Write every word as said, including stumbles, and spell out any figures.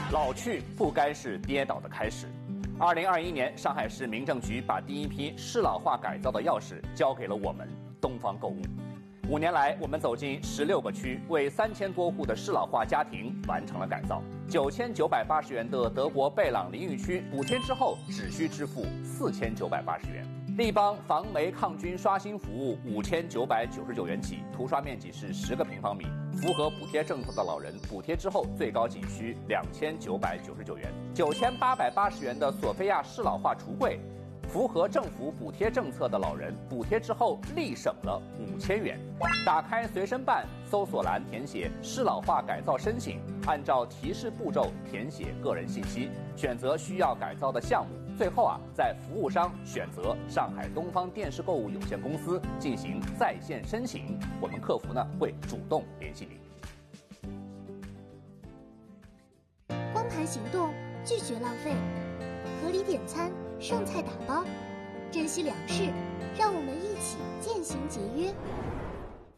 老去不该是跌倒的开始。二零二一年，上海市民政局把第一批适老化改造的钥匙交给了我们东方购物。五年来，我们走进十六个区，为三千多户的适老化家庭完成了改造。九千九百八十元的德国贝朗淋浴区，补贴之后只需支付四千九百八十元。立邦防霉抗菌刷新服务五千九百九十九元起，涂刷面积是十个平方米。符合补贴政策的老人，补贴之后最高仅需两千九百九十九元。九千八百八十元的索菲亚适老化橱柜，符合政府补贴政策的老人，补贴之后立省了五千元。打开随身办，搜索栏填写适老化改造申请，按照提示步骤填写个人信息，选择需要改造的项目。最后啊，在服务商选择上海东方电视购物有限公司进行在线申请，我们客服呢会主动联系您。 光盘行动，拒绝浪费，合理点餐，剩菜打包，珍惜粮食，让我们一起渐行节约。